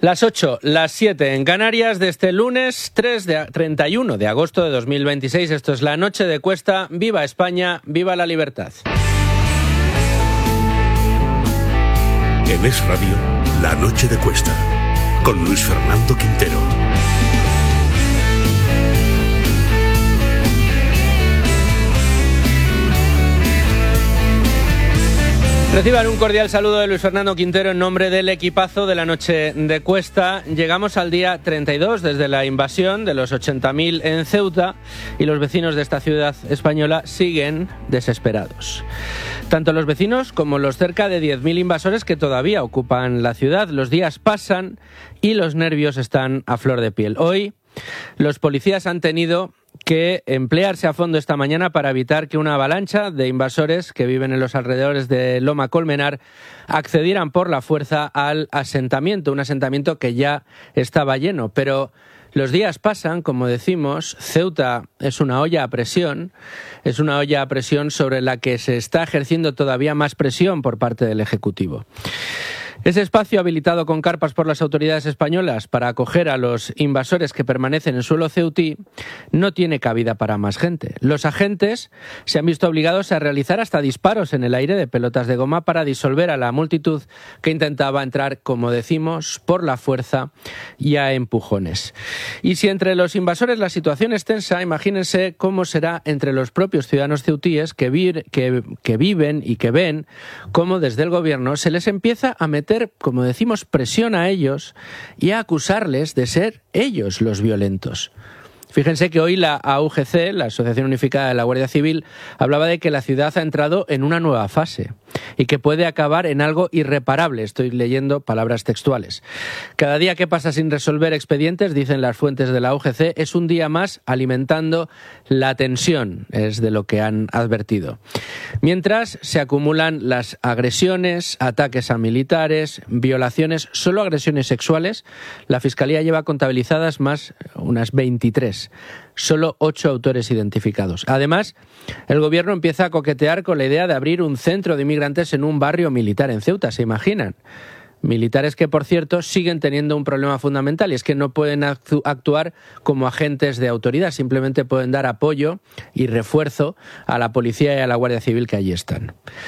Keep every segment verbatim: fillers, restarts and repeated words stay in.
Las ocho, las siete en Canarias de este lunes tres de, treinta y uno de agosto de dos mil veintiséis. Esto es La Noche de Cuesta. ¡Viva España! ¡Viva la libertad! En Es Radio, La Noche de Cuesta, con Luis Fernando Quintero. Reciban un cordial saludo de Luis Fernando Quintero en nombre del equipazo de La Noche de Cuesta. Llegamos al día treinta y dos desde la invasión de los ochenta mil en Ceuta y los vecinos de esta ciudad española siguen desesperados. Tanto los vecinos como los cerca de diez mil invasores que todavía ocupan la ciudad. Los días pasan y los nervios están a flor de piel. Hoy los policías han tenido que emplearse a fondo esta mañana para evitar que una avalancha de invasores que viven en los alrededores de Loma Colmenar accedieran por la fuerza al asentamiento, un asentamiento que ya estaba lleno. Pero los días pasan, como decimos, Ceuta es una olla a presión, es una olla a presión sobre la que se está ejerciendo todavía más presión por parte del Ejecutivo. Ese espacio habilitado con carpas por las autoridades españolas para acoger a los invasores que permanecen en suelo ceutí no tiene cabida para más gente. Los agentes se han visto obligados a realizar hasta disparos en el aire de pelotas de goma para disolver a la multitud que intentaba entrar, como decimos, por la fuerza y a empujones. Y si entre los invasores la situación es tensa, imagínense cómo será entre los propios ciudadanos ceutíes que, vi- que, que viven y que ven cómo desde el gobierno se les empieza a meter, como decimos, presión a ellos y a acusarles de ser ellos los violentos. Fíjense que hoy la A U G C, la Asociación Unificada de la Guardia Civil, hablaba de que la ciudad ha entrado en una nueva fase y que puede acabar en algo irreparable. Estoy leyendo palabras textuales. Cada día que pasa sin resolver expedientes, dicen las fuentes de la A U G C, es un día más alimentando la tensión, es de lo que han advertido. Mientras se acumulan las agresiones, ataques a militares, violaciones, solo agresiones sexuales, la Fiscalía lleva contabilizadas más unas veintitrés. Solo ocho autores identificados. Además, el gobierno empieza a coquetear con la idea de abrir un centro de inmigrantes en un barrio militar en Ceuta, ¿se imaginan? Militares que, por cierto, siguen teniendo un problema fundamental y es que no pueden actu- actuar como agentes de autoridad, simplemente pueden dar apoyo y refuerzo a la policía y a la Guardia Civil que allí están.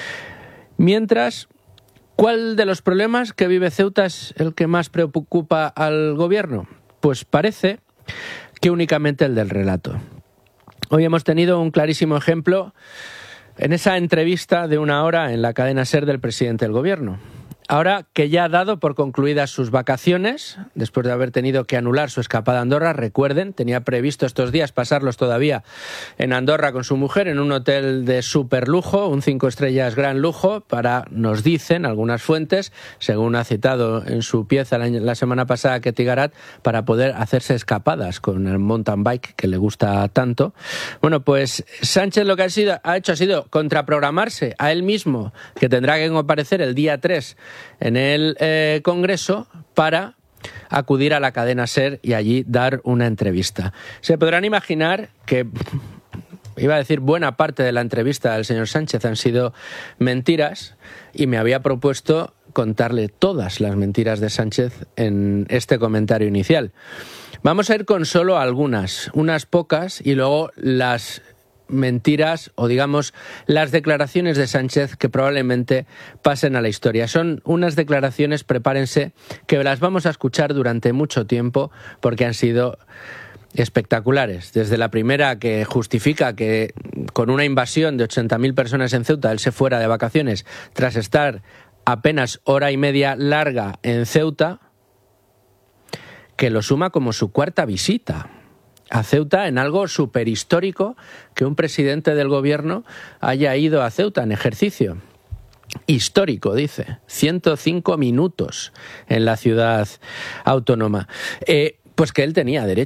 Mientras, ¿cuál de los problemas que vive Ceuta es el que más preocupa al gobierno? Pues parece que únicamente el del relato. Hoy hemos tenido un clarísimo ejemplo en esa entrevista de una hora en la cadena SER del presidente del gobierno. Ahora que ya ha dado por concluidas sus vacaciones, después de haber tenido que anular su escapada a Andorra, recuerden, tenía previsto estos días pasarlos todavía en Andorra con su mujer, en un hotel de super lujo, un cinco estrellas gran lujo, para, nos dicen algunas fuentes, según ha citado en su pieza la, la semana pasada Ketty Garat, para poder hacerse escapadas con el mountain bike que le gusta tanto. Bueno, pues Sánchez lo que ha, sido, ha hecho ha sido contraprogramarse a él mismo, que tendrá que comparecer el día tres en el eh, Congreso para acudir a la cadena SER y allí dar una entrevista. Se podrán imaginar que, iba a decir, buena parte de la entrevista del señor Sánchez han sido mentiras y me había propuesto contarle todas las mentiras de Sánchez en este comentario inicial. Vamos a ir con solo algunas, unas pocas, y luego las mentiras o, digamos, las declaraciones de Sánchez que probablemente pasen a la historia. Son unas declaraciones, prepárense, que las vamos a escuchar durante mucho tiempo porque han sido espectaculares. Desde la primera, que justifica que con una invasión de ochenta mil personas en Ceuta él se fuera de vacaciones tras estar apenas hora y media larga en Ceuta, que lo suma como su cuarta visita a Ceuta, en algo superhistórico que un presidente del gobierno haya ido a Ceuta en ejercicio. Histórico, dice. ciento cinco minutos en la ciudad autónoma. Eh, pues que él tenía derecho